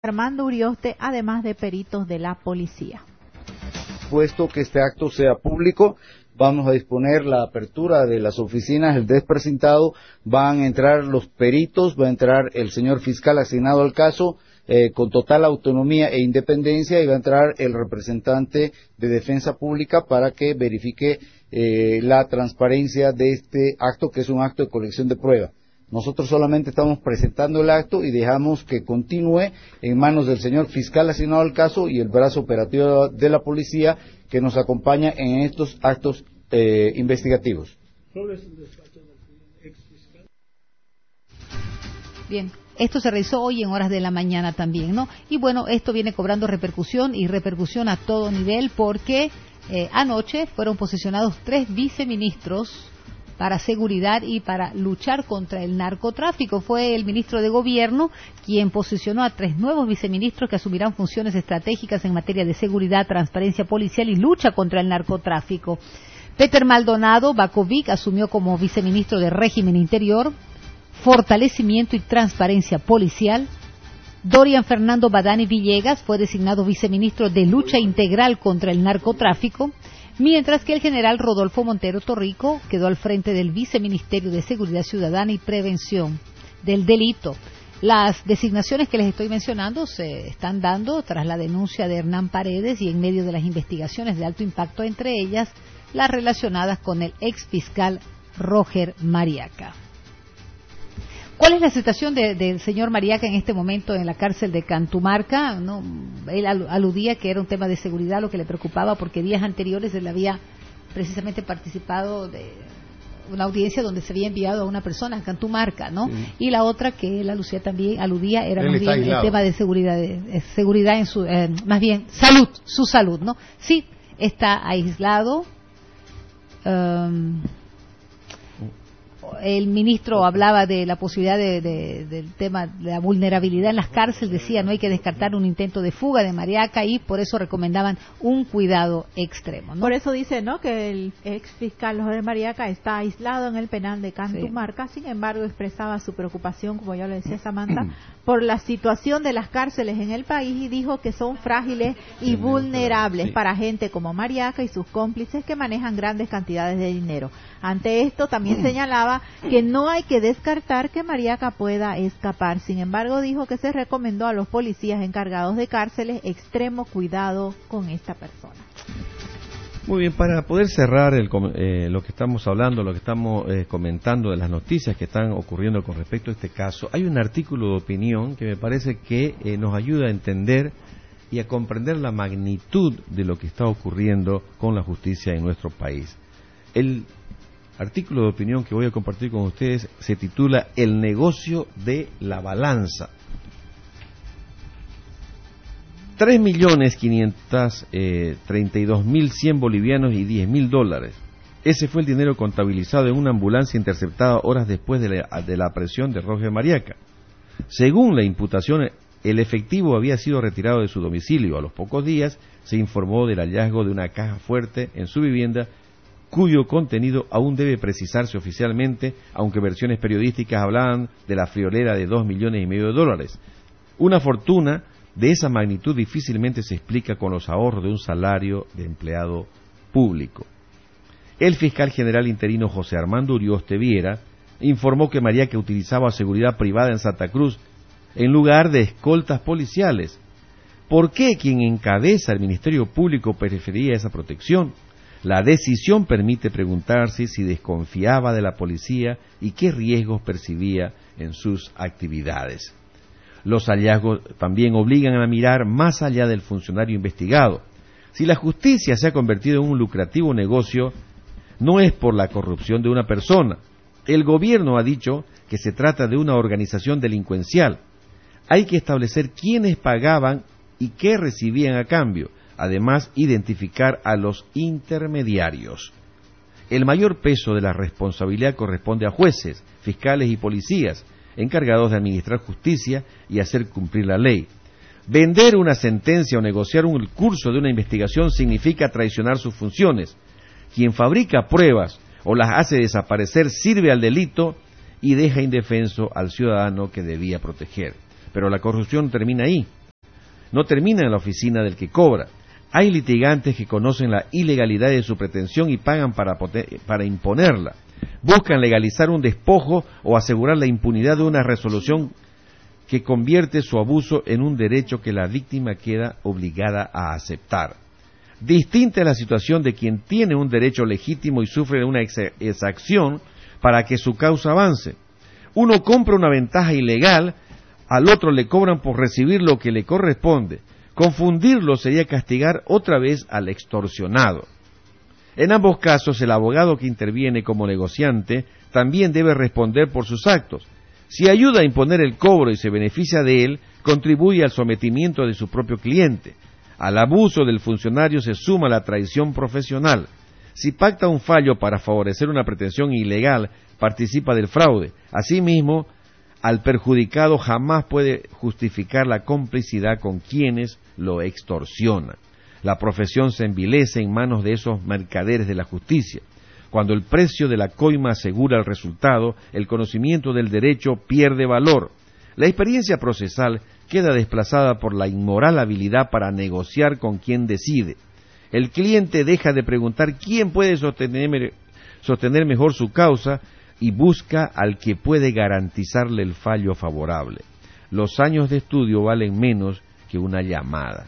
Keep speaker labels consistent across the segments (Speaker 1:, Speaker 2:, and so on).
Speaker 1: Armando Urioste, además de peritos de la policía.
Speaker 2: Puesto que este acto sea público, vamos a disponer la apertura de las oficinas, el desprecintado, van a entrar los peritos, va a entrar el señor fiscal asignado al caso, con total autonomía e independencia, y va a entrar el representante de Defensa Pública para que verifique la transparencia de este acto, que es un acto de colección de pruebas. Nosotros solamente estamos presentando el acto y dejamos que continúe en manos del señor fiscal asignado al caso y el brazo operativo de la policía que nos acompaña en estos actos investigativos.
Speaker 3: Bien, esto se realizó hoy en horas de la mañana también, ¿no? Y bueno, esto viene cobrando repercusión a todo nivel porque anoche fueron posesionados 3 viceministros para seguridad y para luchar contra el narcotráfico. Fue el ministro de Gobierno quien posesionó a 3 nuevos viceministros que asumirán funciones estratégicas en materia de seguridad, transparencia policial y lucha contra el narcotráfico. Peter Maldonado Bakovic asumió como viceministro de Régimen Interior, Fortalecimiento y Transparencia Policial. Dorian Fernando Badani Villegas fue designado viceministro de Lucha Integral contra el Narcotráfico, mientras que el general Rodolfo Montero Torrico quedó al frente del Viceministerio de Seguridad Ciudadana y Prevención del Delito. Las designaciones que les estoy mencionando se están dando tras la denuncia de Hernán Paredes y en medio de las investigaciones de alto impacto, entre ellas las relacionadas con el exfiscal Roger Mariaca. ¿Cuál es la situación del señor Mariaca en este momento en la cárcel de Cantumarca? ¿No? Él aludía que era un tema de seguridad lo que le preocupaba, porque días anteriores él había precisamente participado de una audiencia donde se había enviado a una persona a Cantumarca, ¿no? Sí. Y la otra que él aludía era más bien el tema de seguridad en su, más bien su salud, ¿no? Sí, está aislado. El ministro hablaba de la posibilidad del tema de la vulnerabilidad en las cárceles, decía no hay que descartar un intento de fuga de Mariaca y por eso recomendaban un cuidado extremo, ¿no?
Speaker 1: Por eso dice, ¿no?, que el ex fiscal Roger Mariaca está aislado en el penal de Cantumarca. Sí. Sin embargo, expresaba su preocupación, como ya lo decía Samantha, por la situación de las cárceles en el país y dijo que son frágiles y vulnerables para gente como Mariaca y sus cómplices que manejan grandes cantidades de dinero. Ante esto también señalaba que no hay que descartar que Mariaca pueda escapar. Sin embargo, dijo que se recomendó a los policías encargados de cárceles extremo cuidado con esta persona.
Speaker 4: Muy bien, para poder cerrar lo que estamos hablando, lo que estamos comentando de las noticias que están ocurriendo con respecto a este caso, hay un artículo de opinión que me parece que nos ayuda a entender y a comprender la magnitud de lo que está ocurriendo con la justicia en nuestro país. El artículo de opinión que voy a compartir con ustedes se titula El negocio de la balanza. 3.532.100 bolivianos y $10.000. Ese fue el dinero contabilizado en una ambulancia interceptada horas después de la aprehensión de Roger Mariaca. Según la imputación, el efectivo había sido retirado de su domicilio. A los pocos días se informó del hallazgo de una caja fuerte en su vivienda, cuyo contenido aún debe precisarse oficialmente, aunque versiones periodísticas hablaban de la friolera de $2,5 millones. Una fortuna de esa magnitud difícilmente se explica con los ahorros de un salario de empleado público. El fiscal general interino José Armando Urioste Viera informó que Mariaca utilizaba seguridad privada en Santa Cruz en lugar de escoltas policiales. ¿Por qué quien encabeza el Ministerio Público prefería esa protección? La decisión permite preguntarse si desconfiaba de la policía y qué riesgos percibía en sus actividades. Los hallazgos también obligan a mirar más allá del funcionario investigado. Si la justicia se ha convertido en un lucrativo negocio, no es por la corrupción de una persona. El gobierno ha dicho que se trata de una organización delincuencial. Hay que establecer quiénes pagaban y qué recibían a cambio. Además, identificar a los intermediarios. El mayor peso de la responsabilidad corresponde a jueces, fiscales y policías, encargados de administrar justicia y hacer cumplir la ley. Vender una sentencia o negociar un curso de una investigación significa traicionar sus funciones. Quien fabrica pruebas o las hace desaparecer sirve al delito y deja indefenso al ciudadano que debía proteger. Pero la corrupción termina ahí. no termina en la oficina del que cobra. Hay litigantes que conocen la ilegalidad de su pretensión y pagan para imponerla. Buscan legalizar un despojo o asegurar la impunidad de una resolución que convierte su abuso en un derecho que la víctima queda obligada a aceptar. Distinta es la situación de quien tiene un derecho legítimo y sufre una exacción para que su causa avance. Uno compra una ventaja ilegal, al otro le cobran por recibir lo que le corresponde. Confundirlo sería castigar otra vez al extorsionado. En ambos casos, el abogado que interviene como negociante también debe responder por sus actos. Si ayuda a imponer el cobro y se beneficia de él, contribuye al sometimiento de su propio cliente. Al abuso del funcionario se suma la traición profesional. Si pacta un fallo para favorecer una pretensión ilegal, participa del fraude. Asimismo, al perjudicado jamás puede justificar la complicidad con quienes lo extorsionan. La profesión se envilece en manos de esos mercaderes de la justicia. Cuando el precio de la coima asegura el resultado, el conocimiento del derecho pierde valor. La experiencia procesal queda desplazada por la inmoral habilidad para negociar con quien decide. El cliente deja de preguntar quién puede sostener mejor su causa y busca al que puede garantizarle el fallo favorable. Los años de estudio valen menos que una llamada.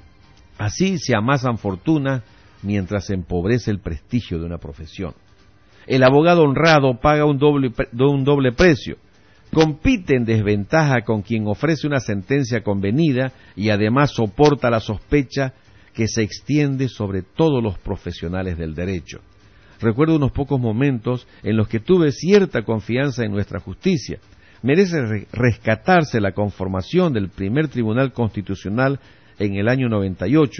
Speaker 4: Así se amasan fortunas mientras se empobrece el prestigio de una profesión. El abogado honrado paga un doble precio. Compite en desventaja con quien ofrece una sentencia convenida y además soporta la sospecha que se extiende sobre todos los profesionales del derecho. Recuerdo unos pocos momentos en los que tuve cierta confianza en nuestra justicia. Merece rescatarse la conformación del primer Tribunal Constitucional en el año 98,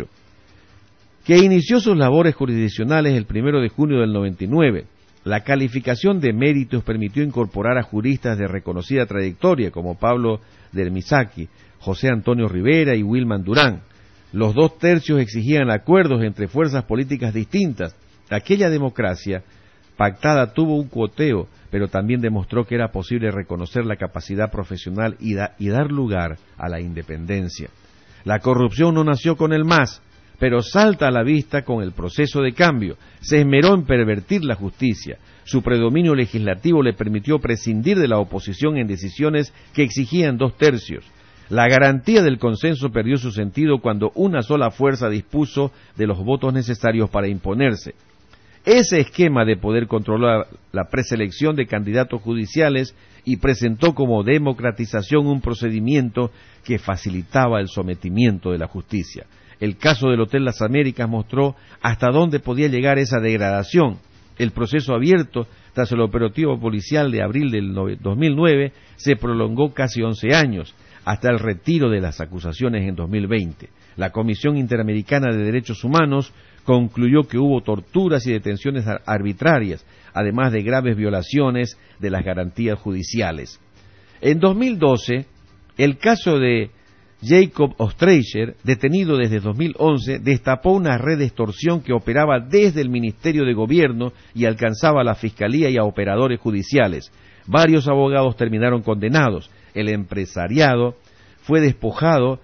Speaker 4: que inició sus labores jurisdiccionales el 1 de junio del 99. La calificación de méritos permitió incorporar a juristas de reconocida trayectoria como Pablo Dermisaki, José Antonio Rivera y Wilman Durán. Los 2/3 exigían acuerdos entre fuerzas políticas distintas. Aquella democracia pactada tuvo un cuoteo, pero también demostró que era posible reconocer la capacidad profesional y dar lugar a la independencia. La corrupción no nació con el MAS, pero salta a la vista con el proceso de cambio. Se esmeró en pervertir la justicia. Su predominio legislativo le permitió prescindir de la oposición en decisiones que exigían 2/3. La garantía del consenso perdió su sentido cuando una sola fuerza dispuso de los votos necesarios para imponerse. Ese esquema de poder controlar la preselección de candidatos judiciales y presentó como democratización un procedimiento que facilitaba el sometimiento de la justicia. El caso del Hotel Las Américas mostró hasta dónde podía llegar esa degradación. El proceso abierto tras el operativo policial de abril del 2009 se prolongó casi 11 años, hasta el retiro de las acusaciones en 2020. La Comisión Interamericana de Derechos Humanos concluyó que hubo torturas y detenciones arbitrarias, además de graves violaciones de las garantías judiciales. En 2012, el caso de Jacob Ostreicher, detenido desde 2011, destapó una red de extorsión que operaba desde el Ministerio de Gobierno y alcanzaba a la Fiscalía y a operadores judiciales. Varios abogados terminaron condenados. El empresario fue despojado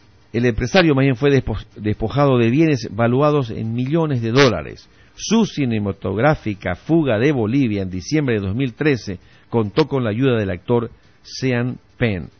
Speaker 4: de bienes valuados en millones de dólares. Su cinematográfica fuga de Bolivia en diciembre de 2013 contó con la ayuda del actor Sean Penn.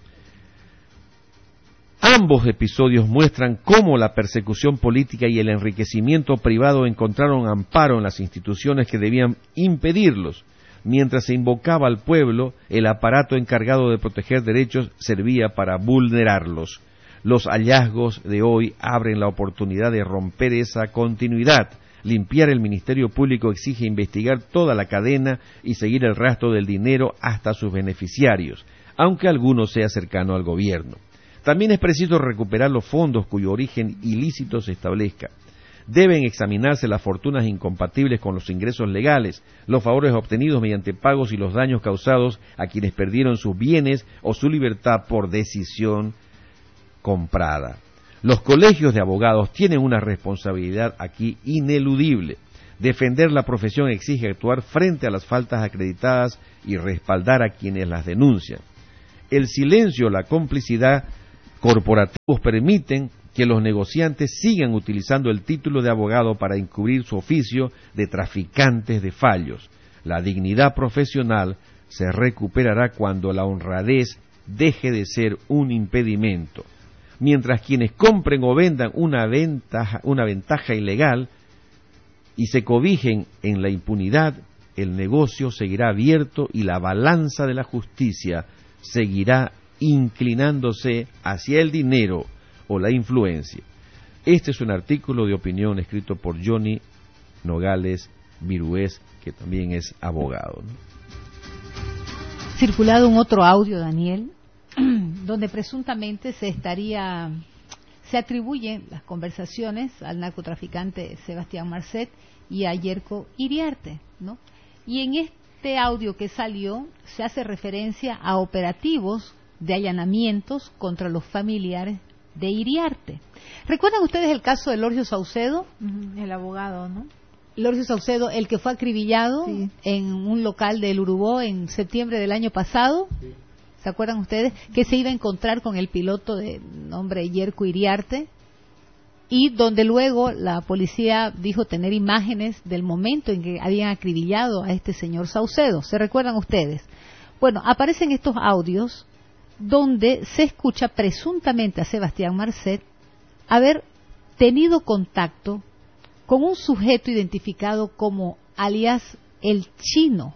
Speaker 4: Ambos episodios muestran cómo la persecución política y el enriquecimiento privado encontraron amparo en las instituciones que debían impedirlos. Mientras se invocaba al pueblo, el aparato encargado de proteger derechos servía para vulnerarlos. Los hallazgos de hoy abren la oportunidad de romper esa continuidad. Limpiar el Ministerio Público exige investigar toda la cadena y seguir el rastro del dinero hasta sus beneficiarios, aunque alguno sea cercano al gobierno. También es preciso recuperar los fondos cuyo origen ilícito se establezca. Deben examinarse las fortunas incompatibles con los ingresos legales, los favores obtenidos mediante pagos y los daños causados a quienes perdieron sus bienes o su libertad por decisión comprada. Los colegios de abogados tienen una responsabilidad aquí ineludible. Defender la profesión exige actuar frente a las faltas acreditadas y respaldar a quienes las denuncian. El silencio o la complicidad corporativos permiten que los negociantes sigan utilizando el título de abogado para encubrir su oficio de traficantes de fallos. La dignidad profesional se recuperará cuando la honradez deje de ser un impedimento. Mientras quienes compren o vendan una ventaja ilegal y se cobijen en la impunidad, el negocio seguirá abierto y la balanza de la justicia seguirá inclinándose hacia el dinero o la influencia. Este es un artículo de opinión escrito por Johnny Nogales Virués, que también es abogado, ¿no?
Speaker 3: Circulado un otro audio, Daniel, donde presuntamente se atribuyen las conversaciones al narcotraficante Sebastián Marcet y a Yerko Iriarte, ¿no? Y en este audio que salió se hace referencia a operativos de allanamientos contra los familiares de Iriarte. ¿Recuerdan ustedes el caso de Lorgio Saucedo?
Speaker 1: El abogado, ¿no?
Speaker 3: Lorgio Saucedo, el que fue acribillado en un local del Urubó en septiembre del año pasado. Sí. ¿Se acuerdan ustedes? Que se iba a encontrar con el piloto de nombre Yerko Iriarte, y donde luego la policía dijo tener imágenes del momento en que habían acribillado a este señor Saucedo. ¿Se recuerdan ustedes? Bueno, aparecen estos audios donde se escucha presuntamente a Sebastián Marcet haber tenido contacto con un sujeto identificado como alias El Chino.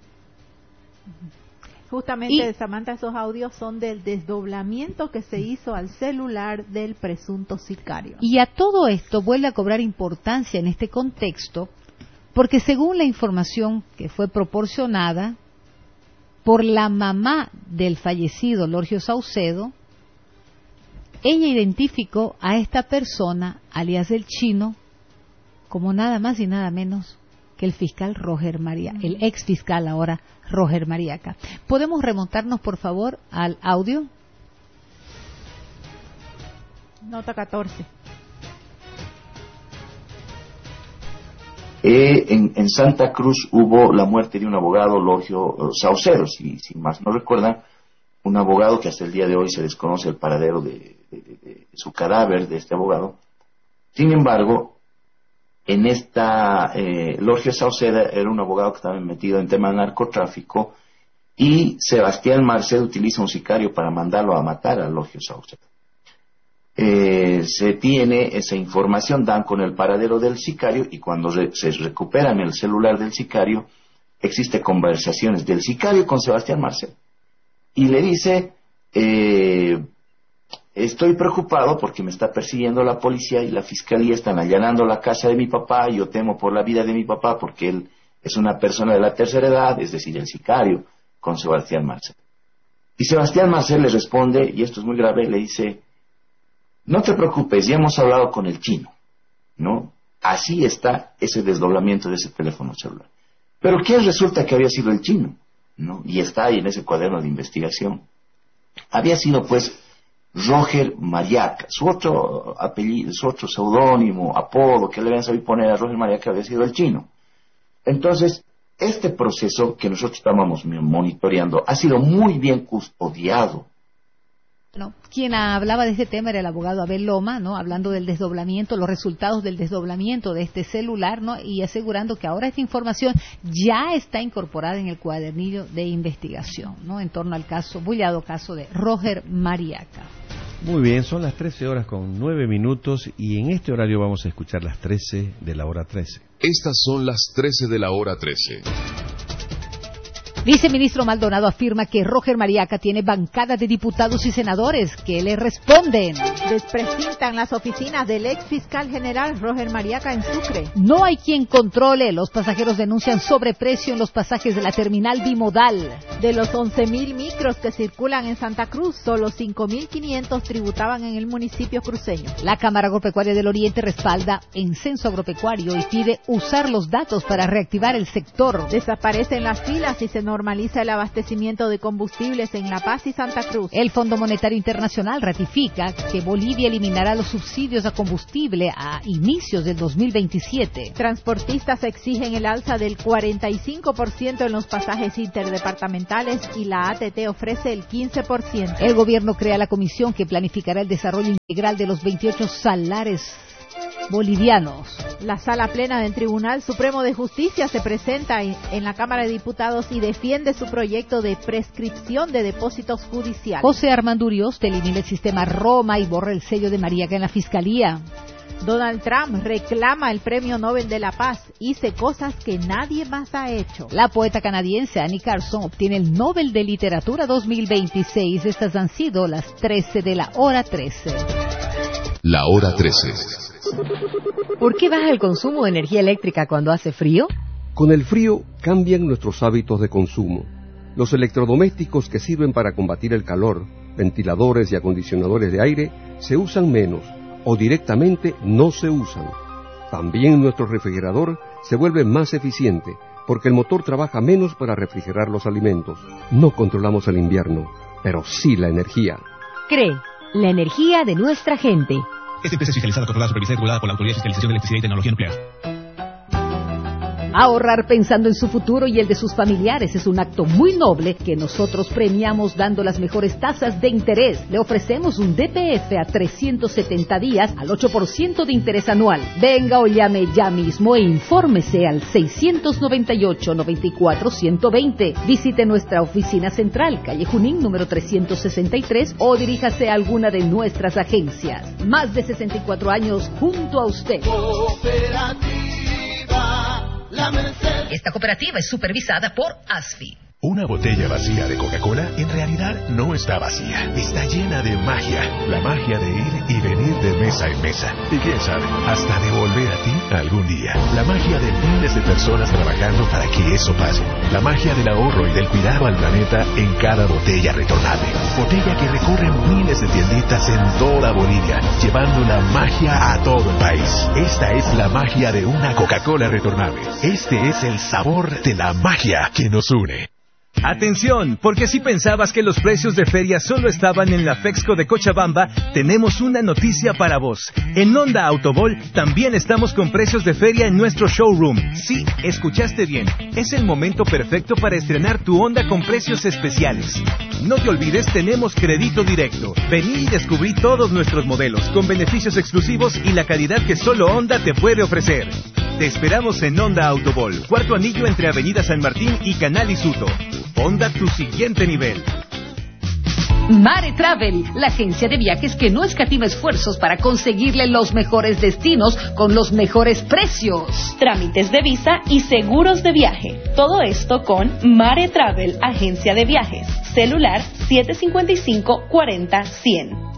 Speaker 1: Justamente, Samantha, esos audios son del desdoblamiento que se hizo al celular del presunto sicario.
Speaker 3: Y a todo esto vuelve a cobrar importancia en este contexto, porque según la información que fue proporcionada por la mamá del fallecido Lorgio Saucedo, ella identificó a esta persona, alias El Chino, como nada más y nada menos que el fiscal Roger María, el ex fiscal ahora Roger Mariaca. ¿Podemos remontarnos, por favor, al audio?
Speaker 1: Nota 14.
Speaker 5: En Santa Cruz hubo la muerte de un abogado, Lorgio Saucedo, si más no recuerdan, un abogado que hasta el día de hoy se desconoce el paradero de su cadáver, de este abogado. Sin embargo, en esta, Lorgio Saucedo era un abogado que estaba metido en tema de narcotráfico, y Sebastián Marcet utiliza un sicario para mandarlo a matar a Lorgio Saucedo. Se tiene esa información, dan con el paradero del sicario, y cuando se recuperan el celular del sicario, existe conversaciones del sicario con Sebastián Marcet. Y le dice, estoy preocupado porque me está persiguiendo la policía y la fiscalía, están allanando la casa de mi papá, y yo temo por la vida de mi papá porque él es una persona de la tercera edad, es decir, el sicario, con Sebastián Marcet. Y Sebastián Marcet le responde, y esto es muy grave, le dice, no te preocupes, ya hemos hablado con el Chino, ¿no? Así está ese desdoblamiento de ese teléfono celular. Pero ¿quién resulta que había sido el Chino? ¿No? Y está ahí en ese cuaderno de investigación. Había sido, pues, Roger Mariaca. Su otro apellido, su otro seudónimo, apodo que le habían sabido poner a Roger Mariaca había sido el Chino. Entonces, este proceso que nosotros estábamos monitoreando ha sido muy bien custodiado.
Speaker 3: Bueno, quien hablaba de este tema era el abogado Abel Loma, ¿no? Hablando del desdoblamiento, los resultados del desdoblamiento de este celular, ¿no? Y asegurando que ahora esta información ya está incorporada en el cuadernillo de investigación, ¿no? En torno al caso, bullado caso de Roger Mariaca.
Speaker 4: Muy bien, son las 13:09 y en este horario vamos a escuchar las 13 de la hora 13.
Speaker 6: Estas son las 13 de la hora 13.
Speaker 3: Viceministro Maldonado afirma que Roger Mariaca tiene bancada de diputados y senadores que le responden.
Speaker 1: Desprecintan las oficinas del ex fiscal general Roger Mariaca en Sucre.
Speaker 3: No hay quien controle. Los pasajeros denuncian sobreprecio en los pasajes de la terminal bimodal.
Speaker 1: De los 11.000 micros que circulan en Santa Cruz, solo 5.500 tributaban en el municipio cruceño.
Speaker 3: La Cámara Agropecuaria del Oriente respalda en censo agropecuario y pide usar los datos para reactivar el sector.
Speaker 1: Desaparecen las filas y se normaliza normaliza el abastecimiento de combustibles en La Paz y Santa Cruz.
Speaker 3: El Fondo Monetario Internacional ratifica que Bolivia eliminará los subsidios a combustible a inicios del 2027.
Speaker 1: Transportistas exigen el alza del 45% en los pasajes interdepartamentales y la ATT ofrece el 15%.
Speaker 3: El gobierno crea la comisión que planificará el desarrollo integral de los 28 salares bolivianos.
Speaker 1: La sala plena del Tribunal Supremo de Justicia se presenta en la Cámara de Diputados y defiende su proyecto de prescripción de depósitos judiciales.
Speaker 3: José Armando Urioste elimina el sistema Roma y borra el sello de Mariaca en la Fiscalía.
Speaker 1: Donald Trump reclama el Premio Nobel de la Paz. Hice cosas que nadie más ha hecho.
Speaker 3: La poeta canadiense Annie Carson obtiene el Nobel de Literatura 2026. Estas han sido las 13 de la hora 13.
Speaker 6: La hora 13.
Speaker 7: ¿Por qué baja el consumo de energía eléctrica cuando hace frío?
Speaker 8: Con el frío cambian nuestros hábitos de consumo. Los electrodomésticos que sirven para combatir el calor, ventiladores y acondicionadores de aire, se usan menos o directamente no se usan. También nuestro refrigerador se vuelve más eficiente porque el motor trabaja menos para refrigerar los alimentos. No controlamos el invierno, pero sí la energía.
Speaker 7: CRE, la energía de nuestra gente.
Speaker 9: Esta empresa es fiscalizada, controlada, supervisada y regulada por la Autoridad de Fiscalización de Electricidad y Tecnología Nuclear.
Speaker 3: Ahorrar pensando en su futuro y el de sus familiares es un acto muy noble que nosotros premiamos dando las mejores tasas de interés. Le ofrecemos un DPF a 370 días al 8% de interés anual. Venga o llame ya mismo e infórmese al 698-94-120. Visite nuestra oficina central, calle Junín, número 363, o diríjase a alguna de nuestras agencias. Más de 64 años junto a usted. Esta cooperativa es supervisada por ASFI.
Speaker 10: Una botella vacía de Coca-Cola en realidad no está vacía, está llena de magia. La magia de ir y venir de mesa en mesa. Y quién sabe, hasta de volver a ti algún día. La magia de miles de personas trabajando para que eso pase. La magia del ahorro y del cuidado al planeta en cada botella retornable. Botella que recorre miles de tienditas en toda Bolivia, llevando la magia a todo el país. Esta es la magia de una Coca-Cola retornable. Este es el sabor de la magia que nos une.
Speaker 11: Atención, porque si pensabas que los precios de feria solo estaban en la Fexco de Cochabamba, tenemos una noticia para vos. En Honda Autobol también estamos con precios de feria en nuestro showroom. Sí, escuchaste bien, es el momento perfecto para estrenar tu Honda con precios especiales. No te olvides, tenemos crédito directo. Vení y descubrí todos nuestros modelos, con beneficios exclusivos y la calidad que solo Honda te puede ofrecer. Te esperamos en Honda Autobol, cuarto anillo entre Avenida San Martín y Canal Isuto. Honda, tu siguiente nivel.
Speaker 3: Mare Travel, la agencia de viajes que no escatima esfuerzos para conseguirle los mejores destinos con los mejores precios.
Speaker 12: Trámites de visa y seguros de viaje. Todo esto con Mare Travel, agencia de viajes. Celular 755-40-100.